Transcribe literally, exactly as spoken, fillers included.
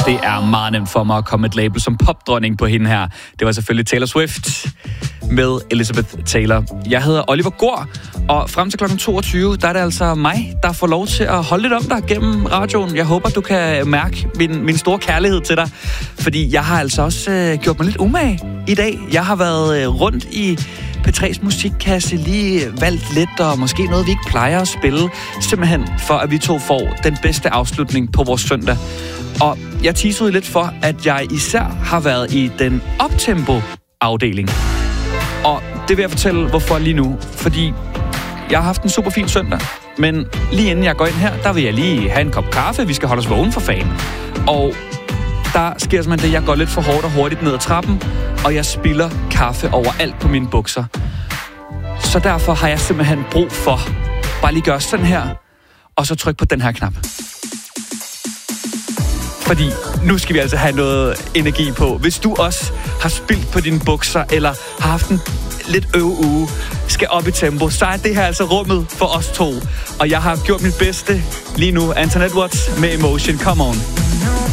Det er meget nemt for mig at komme et label som popdronning på hende her. Det var selvfølgelig Taylor Swift med Elizabeth Taylor. Jeg hedder Oliver Gård, og frem til klokken toogtyve, der er det altså mig, der får lov til at holde lidt om dig gennem radioen. Jeg håber, du kan mærke min, min store kærlighed til dig, fordi jeg har altså også øh, gjort mig lidt umage i dag. Jeg har været øh, rundt i P tre's musikkasse, lige valgt lidt, og måske noget, vi ikke plejer at spille, simpelthen for, at vi to får den bedste afslutning på vores søndag. Og jeg teasede lidt for, at jeg især har været i den optempo-afdeling. Og det vil jeg fortælle, hvorfor lige nu. Fordi jeg har haft en super fin søndag, men lige inden jeg går ind her, der vil jeg lige have en kop kaffe. Vi skal holde os vågen for fan. Og der sker simpelthen det, jeg går lidt for hårdt og hurtigt ned ad trappen, og jeg spilder kaffe overalt på mine bukser. Så derfor har jeg simpelthen brug for bare lige gøre sådan her, og så trykke på den her knap. Fordi nu skal vi altså have noget energi på. Hvis du også har spildt på dine bukser, eller har haft en lidt øve uge, skal op i tempo, så er det her altså rummet for os to. Og jeg har gjort mit bedste lige nu. Antoinette Watts med Emotion. Come on.